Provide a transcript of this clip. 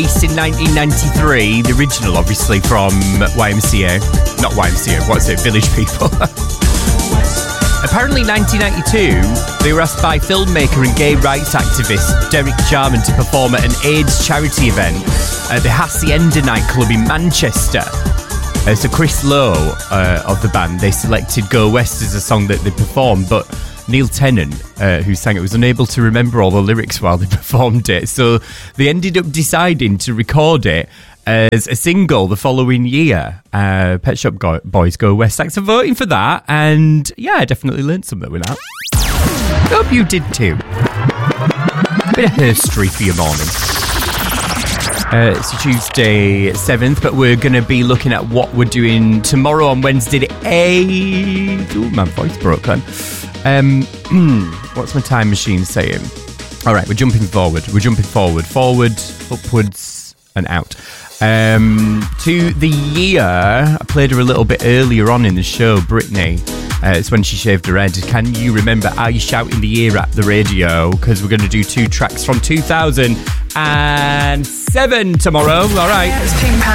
In 1993, the original, obviously, from YMCA. Not YMCA, what's it? Village People. Apparently, 1992, they were asked by filmmaker and gay rights activist Derek Jarman to perform at an AIDS charity event at the Hacienda nightclub in Manchester. So Chris Lowe of the band, they selected Go West as a song that they performed, but Neil Tennant, who sang it, was unable to remember all the lyrics while they performed it. So they ended up deciding to record it as a single the following year. Pet Shop Boys Go West. Thanks for voting for that. And yeah, I definitely learned something with that. Hope you did too. Bit of history for your morning. It's Tuesday 7th, but we're going to be looking at what we're doing tomorrow on Wednesday the 8th. Ooh, my voice broke then. What's my time machine saying? All right, we're jumping forward. Forward, upwards, and out. To the year, I played her a little bit earlier on in the show, Britney. It's when she shaved her head. Can you remember? Are you shouting the year at the radio? Because we're going to do 2 tracks from 2007 tomorrow. All right.